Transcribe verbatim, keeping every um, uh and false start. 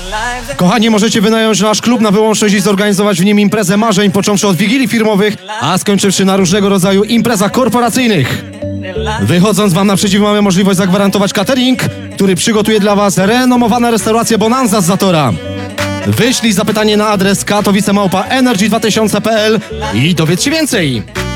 Kochani, możecie wynająć nasz klub na wyłączność i zorganizować w nim imprezę marzeń, począwszy od wigilii firmowych, a skończywszy na różnego rodzaju imprezach korporacyjnych. Wychodząc wam naprzeciw, mamy możliwość zagwarantować catering, który przygotuje dla was renomowana restauracja Bonanza z Zatora. Wyślij zapytanie na adres katowice małpa energy dwa tysiące kropka p l i dowiedz się więcej.